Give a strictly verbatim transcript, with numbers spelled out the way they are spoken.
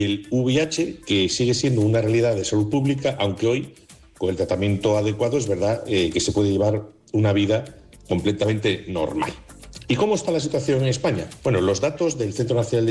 el V I H, que sigue siendo una realidad de salud pública, aunque hoy, con el tratamiento adecuado, es verdad eh, que se puede llevar una vida completamente normal. ¿Y cómo está la situación en España? Bueno, los datos del Centro Nacional de